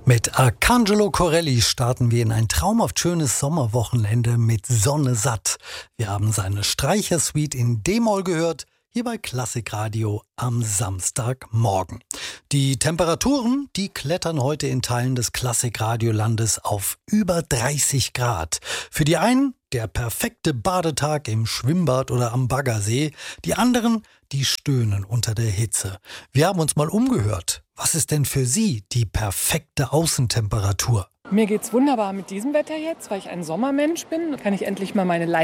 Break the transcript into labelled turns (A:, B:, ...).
A: Mit Arcangelo Corelli starten wir in ein traumhaft schönes Sommerwochenende mit Sonne satt. Wir haben seine Streichersuite in D-Moll gehört, hier bei Klassikradio am Samstagmorgen. Die Temperaturen, die klettern heute in Teilen des Klassikradiolandes auf über 30 Grad. Für die einen der perfekte Badetag im Schwimmbad oder am Baggersee, die anderen, die stöhnen unter der Hitze. Wir haben uns mal umgehört. Was ist denn für Sie die perfekte Außentemperatur?
B: Mir geht's wunderbar mit diesem Wetter jetzt, weil ich ein Sommermensch bin. Kann ich endlich mal meine